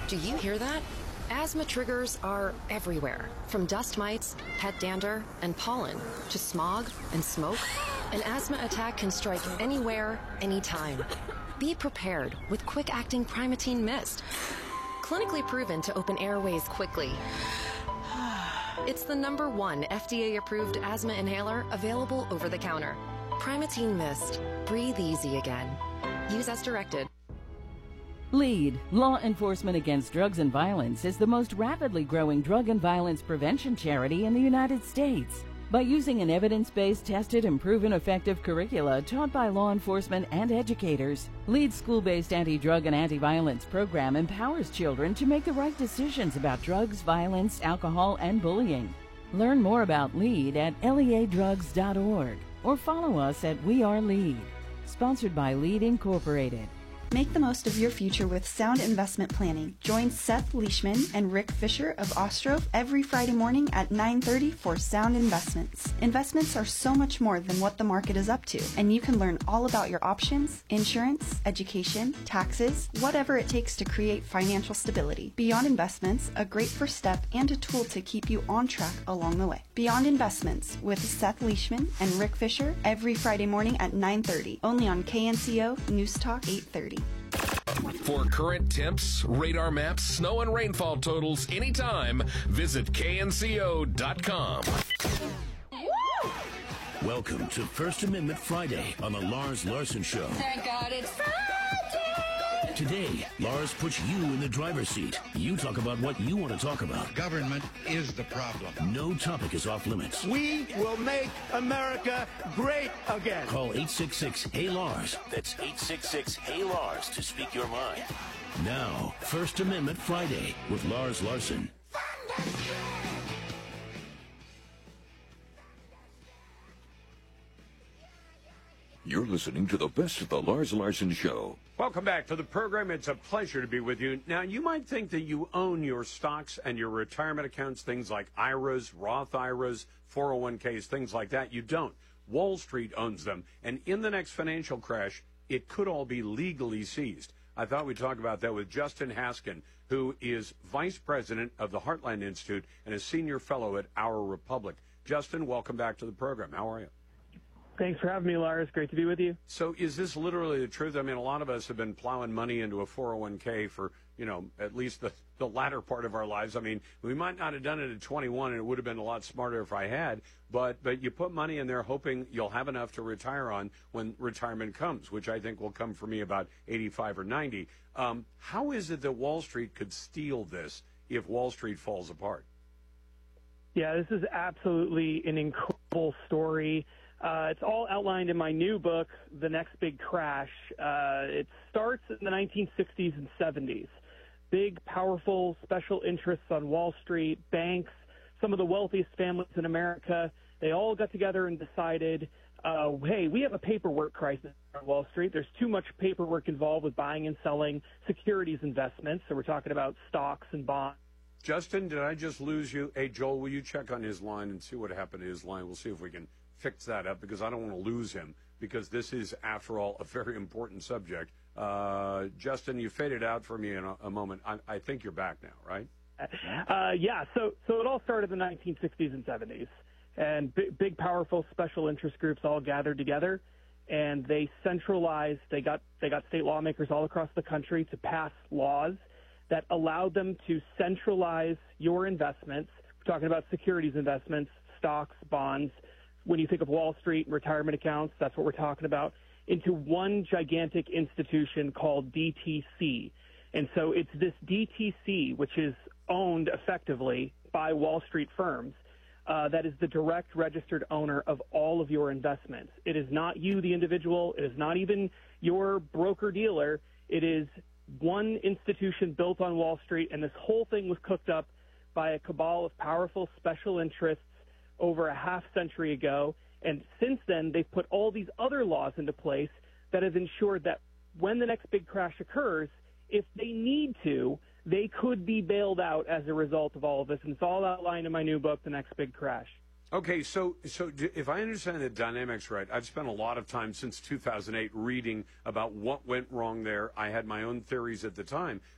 Do you hear that? Asthma triggers are everywhere, from dust mites, pet dander, and pollen, to smog and smoke. An asthma attack can strike anywhere, anytime. Be prepared with quick-acting Primatene Mist. Clinically proven to open airways quickly. It's the #1 FDA-approved asthma inhaler available over the counter. Primatene Mist. Breathe easy again. Use as directed. LEAD, Law Enforcement Against Drugs and Violence, is the most rapidly growing drug and violence prevention charity in the United States. By using an evidence-based, tested, and proven effective curricula taught by law enforcement and educators, LEAD's school-based anti-drug and anti-violence program empowers children to make the right decisions about drugs, violence, alcohol, and bullying. Learn more about LEAD at leadrugs.org or follow us at We Are LEAD. Sponsored by LEAD Incorporated. Make the most of your future with sound investment planning. Join Seth Leishman and Rick Fisher of Ostroff every Friday morning at 9:30 for Sound Investments. Investments are so much more than what the market is up to, and you can learn all about your options, insurance, education, taxes, whatever it takes to create financial stability. Beyond Investments, a great first step and a tool to keep you on track along the way. Beyond Investments with Seth Leishman and Rick Fisher every Friday morning at 9:30, only on KNCO News Talk 830. For current temps, radar maps, snow and rainfall totals anytime, visit knco.com. Welcome to First Amendment Friday on the Lars Larson Show. Thank God it's Friday! Today, Lars puts you in the driver's seat. You talk about what you want to talk about. Government is the problem. No topic is off limits. We will make America great again. Call 866-HEY-LARS. That's 866-HEY-LARS to speak your mind. Now, First Amendment Friday with Lars Larson. You're listening to the best of the Lars Larson Show. Welcome back to the program. It's a pleasure to be with you. Now, you might think that you own your stocks and your retirement accounts, things like IRAs, Roth IRAs, 401ks, things like that. You don't. Wall Street owns them. And in the next financial crash, it could all be legally seized. I thought we'd talk about that with Justin Haskin, who is vice president of the Heartland Institute and a senior fellow at Our Republic. Justin, welcome back to the program. How are you? Thanks for having me, Lars. Great to be with you. So is this literally the truth? I mean, a lot of us have been plowing money into a 401k for, at least the latter part of our lives. I mean, we might not have done it at 21, and it would have been a lot smarter if I had. But you put money in there hoping you'll have enough to retire on when retirement comes, which I think will come for me about 85 or 90. How is it that Wall Street could steal this if Wall Street falls apart? Yeah, this is absolutely an incredible story. It's all outlined in my new book, The Next Big Crash. It starts in the 1960s and 70s. Big, powerful special interests on Wall Street, banks, some of the wealthiest families in America, they all got together and decided, hey, we have a paperwork crisis on Wall Street. There's too much paperwork involved with buying and selling securities investments. So we're talking about stocks and bonds. Justin, did I just lose you? Hey, Joel, will you check on his line and see what happened to his line? We'll see if we can fix that up, because I don't want to lose him, because this is, after all, a very important subject. Justin, you faded out for me in a moment. I think you're back now, right? Yeah, so it all started in the 1960s and 70s. And big, powerful special interest groups all gathered together, and they centralized, they got state lawmakers all across the country to pass laws that allowed them to centralize your investments. We're talking about securities investments, stocks, bonds. When you think of Wall Street and retirement accounts, that's what we're talking about, into one gigantic institution called DTC. And so it's this DTC, which is owned effectively by Wall Street firms, that is the direct registered owner of all of your investments. It is not you, the individual. It is not even your broker-dealer. It is one institution built on Wall Street, and this whole thing was cooked up by a cabal of powerful special interests over a half century ago. And since then, they've put all these other laws into place that have ensured that when the next big crash occurs, if they need to, they could be bailed out as a result of all of this. And it's all outlined in my new book, The Next Big Crash. Okay, so if I understand the dynamics right, I've spent a lot of time since 2008 reading about what went wrong there. I had my own theories at the time.